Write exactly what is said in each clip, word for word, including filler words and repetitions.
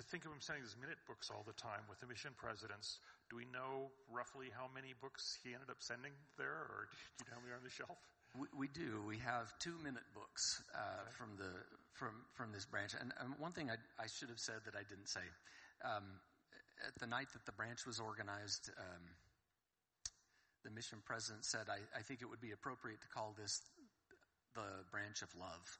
think of him sending his minute books all the time with the mission presidents. Do we know roughly how many books he ended up sending there, or do you know how many are on the shelf? We, we do. We have two minute books uh, okay. from the from from this branch. And um, one thing I, I should have said that I didn't say. Um, at the night that the branch was organized, um, the mission president said, I, I think it would be appropriate to call this the branch of love.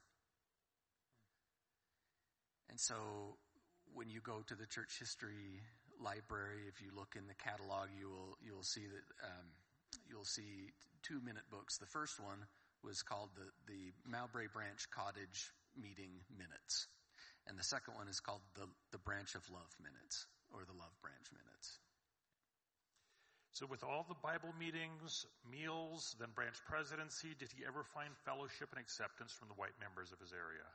And so when you go to the church history library, if you look in the catalog, you will you will see that um, you'll see two minute books. The first one was called the, the Mowbray Branch Cottage Meeting Minutes. And the second one is called the, the Branch of Love Minutes, or the Love Branch Minutes. So with all the Bible meetings, meals, then branch presidency, did he ever find fellowship and acceptance from the white members of his area?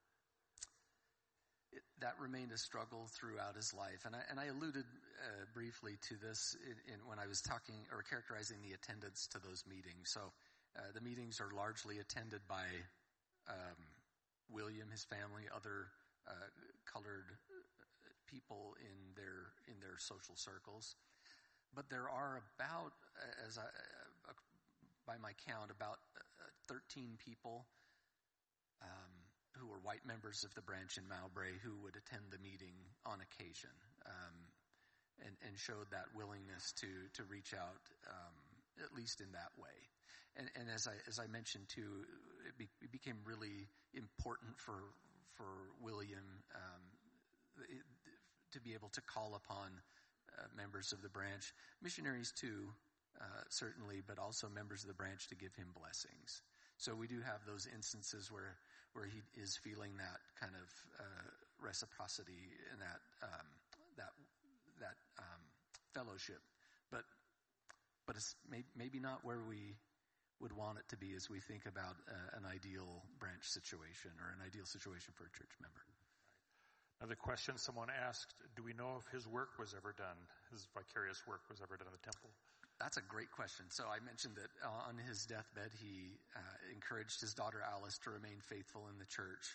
It, that remained a struggle throughout his life. And I, and I alluded uh, briefly to this in, in when I was talking or characterizing the attendance to those meetings. So uh, the meetings are largely attended by um, William, his family, other uh, colored people in their in their social circles. But there are about, as I, uh, by my count, about uh, thirteen people um, who were white members of the branch in Mowbray who would attend the meeting on occasion, um, and, and showed that willingness to to reach out, um, at least in that way. And, and as I as I mentioned too, it, be, it became really important for for William um, it, to be able to call upon Uh, members of the branch, missionaries too, uh, certainly, but also members of the branch to give him blessings. So we do have those instances where where he is feeling that kind of uh, reciprocity and that um, that that um, fellowship, but but it's may, maybe not where we would want it to be as we think about uh, an ideal branch situation or an ideal situation for a church member. Another question someone asked, do we know if his work was ever done, his vicarious work was ever done in the temple? That's a great question. So I mentioned that uh, on his deathbed, he uh, encouraged his daughter Alice to remain faithful in the church.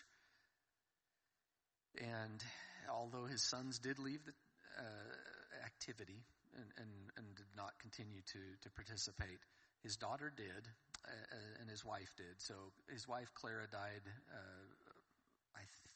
And although his sons did leave the uh, activity and, and, and did not continue to, to participate, his daughter did, uh, and his wife did. So his wife, Clara, died, uh, I think,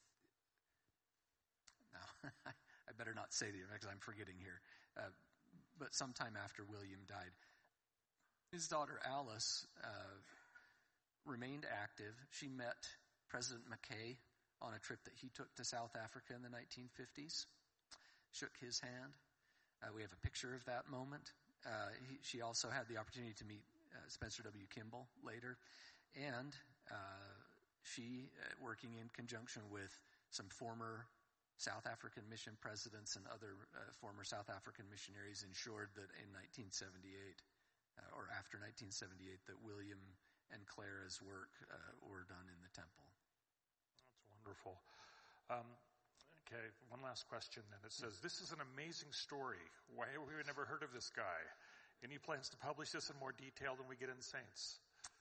Now, I better not say the because I'm forgetting here. Uh, but sometime after William died, his daughter Alice uh, remained active. She met President McKay on a trip that he took to South Africa in the nineteen fifties, shook his hand. Uh, we have a picture of that moment. Uh, he, she also had the opportunity to meet uh, Spencer W. Kimball later. And uh, she, uh, working in conjunction with some former South African mission presidents and other uh, former South African missionaries, ensured that in nineteen seventy-eight, uh, or after nineteen seventy-eight, that William and Clara's work uh, were done in the temple. That's wonderful. Um, okay, one last question then. It says, this is an amazing story. Why have we never heard of this guy? Any plans to publish this in more detail than we get in Saints?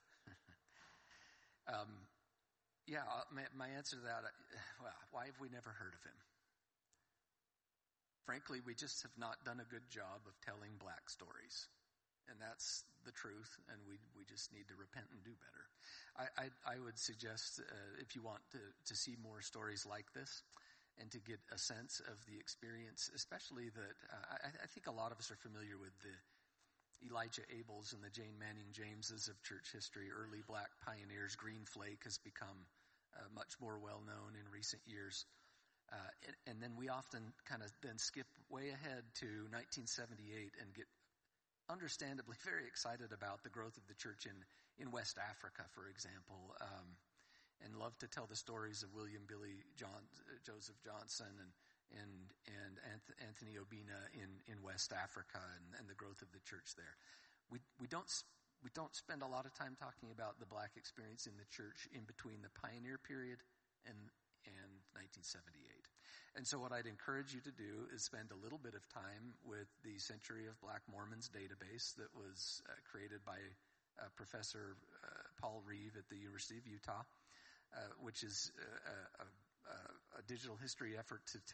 um Yeah, my, my answer to that, well, why have we never heard of him? Frankly, we just have not done a good job of telling black stories. And that's the truth, and we we just need to repent and do better. I I, I would suggest, uh, if you want to, to see more stories like this and to get a sense of the experience, especially that uh, I, I think a lot of us are familiar with the Elijah Abels and the Jane Manning Jameses of church history, early black pioneers. Green Flake has become uh, much more well-known in recent years. Uh, and, and then we often kind of then skip way ahead to nineteen seventy-eight and get understandably very excited about the growth of the church in, in West Africa, for example, um, and love to tell the stories of William Billy John, uh, Joseph Johnson and and and Anthony Obina in, in West Africa and, and the growth of the church there. We we don't we don't spend a lot of time talking about the black experience in the church in between the pioneer period and and nineteen seventy-eight. And so what I'd encourage you to do is spend a little bit of time with the Century of Black Mormons database that was uh, created by uh, Professor uh, Paul Reeve at the University of Utah, uh, which is uh, a, a, a digital history effort to